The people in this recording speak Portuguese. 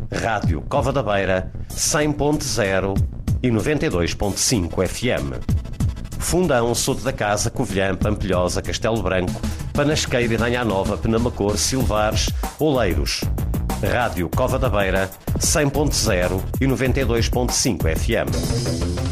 Rádio Cova da Beira, 100.0 e 92.5 FM. Fundão, Soto da Casa, Covilhã, Pampilhosa, Castelo Branco, Panasqueira, Idanha Nova, Penamacor, Silvares, Oleiros. Rádio Cova da Beira, 100.0 e 92.5 FM.